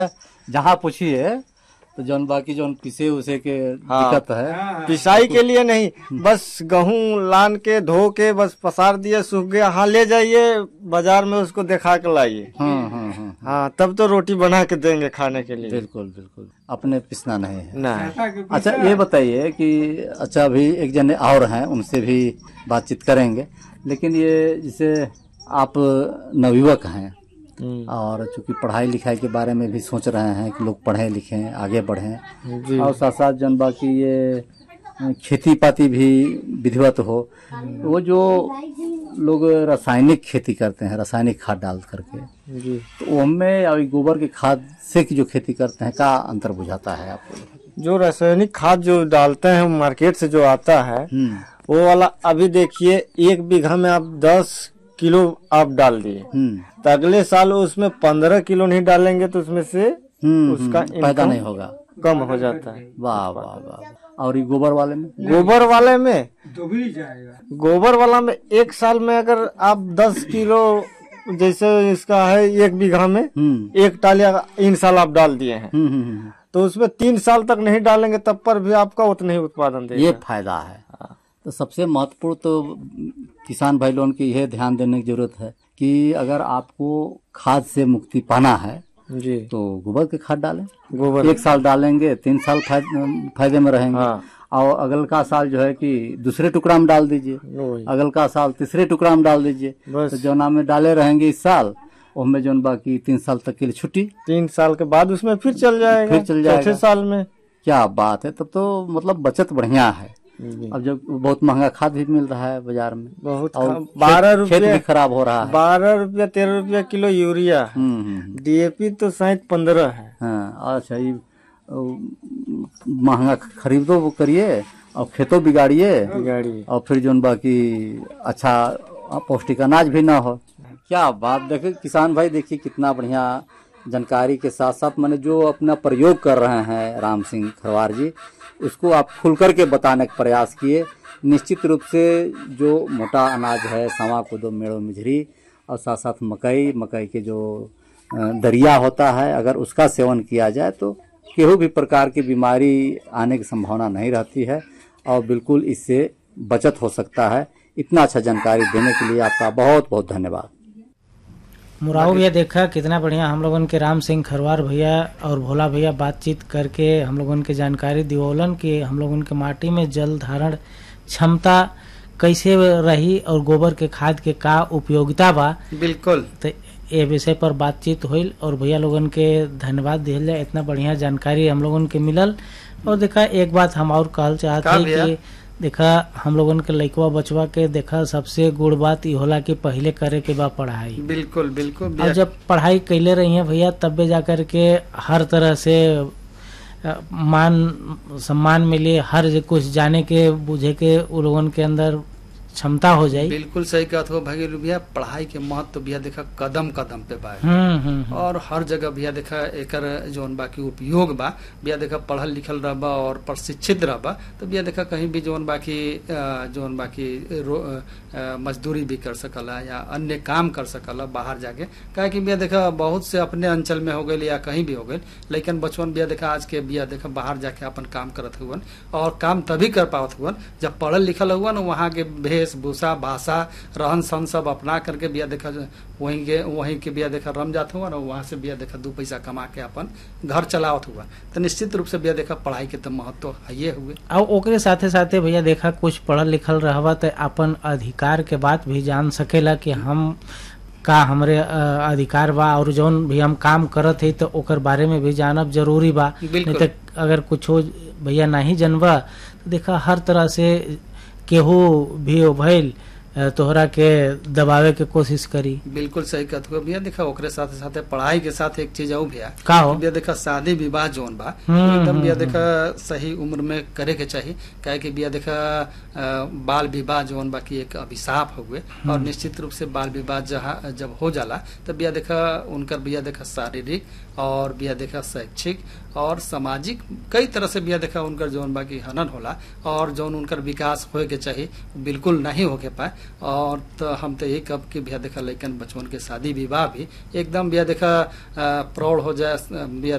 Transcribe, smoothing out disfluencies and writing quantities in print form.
जहाँ पूछिए तो जौन बाकी जौन पिसे उसे के दिक्कत है। पिसाई के लिए नहीं, बस गेहूं लान के धो के बस पसार दिए, सूख गया, हाँ ले जाइए बाजार में उसको दिखा के लाइए। हाँ तब तो रोटी बना के देंगे खाने के लिए। बिल्कुल बिल्कुल, अपने पिसना नहीं है। नहीं। अच्छा ये बताइए कि अच्छा अभी एक जने और हैं, उनसे भी बातचीत करेंगे, लेकिन ये जैसे आप नवयुवक हैं और चूंकि पढ़ाई लिखाई के बारे में भी सोच रहे हैं कि लोग पढ़ें लिखें आगे बढ़ें, और साथ साथ जन बाकी ये खेती पाती भी विधिवत हो, वो जो लोग रासायनिक खेती करते हैं, रासायनिक खाद डाल करके जी, तो उनमें अभी गोबर की खाद से की जो खेती करते हैं, क्या अंतर बुझाता है आपको? जो रासायनिक खाद जो डालते हैं मार्केट से जो आता है वो वाला, अभी देखिए 1 बीघा में आप 10 किलो आप डाल दिए, तो अगले साल उसमें 15 किलो नहीं डालेंगे तो उसमें से उसका फायदा नहीं होगा, कम हो जाता है। वाह वाह वाह। और ये गोबर वाले में? गोबर वाले में दोगुनी जाएगा। गोबर वाला में 1 साल में अगर आप 10 किलो जैसे इसका है 1 बीघा में 1 टालिया इन साल आप डाल दिए हैं, तो उसमें 3 साल तक नहीं डालेंगे तब पर भी आपका उतना ही उत्पादन देगा। ये फायदा है। तो सबसे महत्वपूर्ण तो किसान भाई लोगों की यह ध्यान देने की जरूरत है कि अगर आपको खाद से मुक्ति पाना है जी, तो गोबर की खाद डालें। गोबर 1 साल डालेंगे, 3 साल फायदे में रहेंगे। और अगल का साल जो है कि दूसरे टुकड़ा में डाल दीजिए, अगल का साल तीसरे टुकड़ा में डाल दीजिए, तो जौना में डाले रहेंगे इस साल, उसमें जो बाकी 3 साल तक के लिए छुट्टी, 3 साल के बाद उसमें फिर चल जाएगा, चौथे साल में। क्या बात है, तब तो मतलब बचत बढ़िया है। अब जब बहुत महंगा खाद भी मिल रहा है बाजार में, बहुत, और 12 रुपये खेत भी खराब हो रहा है, 12 रुपया 13 रुपया किलो यूरिया, डीएपी तो शायद 15 है। हाँ अच्छा, ये महंगा खरीदो करिए और खेतों बिगाड़िए, और फिर जो बाकी अच्छा पौष्टिक अनाज भी ना हो। क्या बात, देखिए किसान भाई, देखिए कितना बढ़िया जानकारी के साथ साथ मैंने जो अपना प्रयोग कर रहे हैं राम सिंह खरवार जी, उसको आप खुल करके बताने का प्रयास किए। निश्चित रूप से जो मोटा अनाज है, सवा कोदो मेड़ो मिझरी, और साथ साथ मकई के जो दरिया होता है, अगर उसका सेवन किया जाए तो केहू भी प्रकार की बीमारी आने की संभावना नहीं रहती है, और बिल्कुल इससे बचत हो सकता है। इतना अच्छा जानकारी देने के लिए आपका बहुत बहुत धन्यवाद। मुराऊ भैया, देखा कितना बढ़िया हम लोगन के राम सिंह खरवार भैया और भोला भैया बातचीत करके हम लोगन के जानकारी दिवौलन कि हम लोगन के माटी में जल धारण क्षमता कैसे रही और गोबर के खाद के का उपयोगिता बा। बिल्कुल, तो ये विषय पर बातचीत हुई और भैया लोगन के धन्यवाद दिल जाए, इतना बढ़िया जानकारी हम लोगन के मिलल। और देखा एक बात हम और कहल चाहते कि देखा हम लोगन के लइकवा बचवा के देखा सबसे गुड़ बात ई होला कि पहले करे के बा पढ़ाई। बिल्कुल बिल्कुल, और जब पढ़ाई कैले रही है भैया तब जा करके हर तरह से मान सम्मान मिले, हर कुछ जाने के बुझे के उन लोगन के अंदर क्षमता हो जाए। बिल्कुल सही कहत हो भाई भैया, पढ़ाई के महत्व भैया देखा कदम कदम पे बा, और हर जगह भैया देखा एकर जोन बाकी उपयोग बा भैया देखा, पढ़ल लिखल रहबा और प्रशिक्षित रहबा तो भैया देखा कहीं भी जोन बाकी मजदूरी भी कर सकला या अन्य काम कर सकला बाहर जाके, काहे कि भैया देखा बहुत से अपने अंचल में हो गए या कहीं भी हो गए, लेकिन बचपन भैया देखा आज के भैया देखा बाहर जाके अपन काम करत हुआ, और काम तभी कर पावत हुआ जब पढ़ल लिखल हुआ, वहाँ के वेशभूषा भाषा रहन सहन सब अपना करके बिया देखा वहीं के बिया देखा रम जात हुआ, और वहाँ से बिया देखा 2 पैसा कमा के अपन घर चलावत हुआ। तो निश्चित रूप से बिया देखा पढ़ाई के तो महत्व है हुए। और ओकरे साथे साथे भैया देखा कुछ पढ़ल लिखल रहवा तो अपन अधिकार के बात भी जान सकेला कि हम का हमरे अधिकार बा, और जौन भी हम काम करत है तो ओकर बारे में भी जानब जरूरी बा। नहीं तो अगर कुछ भैया नहीं जानबा तो देखा हर तरह से केहू भी भइल तोहरा के दबावे के कोशिश करी। बिल्कुल सही कहत हो भैया, देखा ओकरे साथे साथे पढ़ाई के साथ एक चीज और भैया का हो भैया देखा, शादी विवाह जोन बा एकदम भैया देखा सही उम्र में करे के चाहिए, काहे कि भैया देखा बाल विवाह जोन बाकी एक अभिशाप हुए, और निश्चित रूप से बाल विवाह जब हो जाला तब भैया देखा उनकर भैया देखा शारीरिक और भैया देखा शैक्षिक और सामाजिक कई तरह से भैया देखा उनकर जोन बाकी हनन होला, और जोन उनकर विकास होए के चाहिए बिल्कुल नहीं हो के पाए। और तो हम तो यही कब कि भैया देखा लेकिन बचपन के शादी विवाह भी एकदम भैया देखा प्रौढ़ हो जाए भैया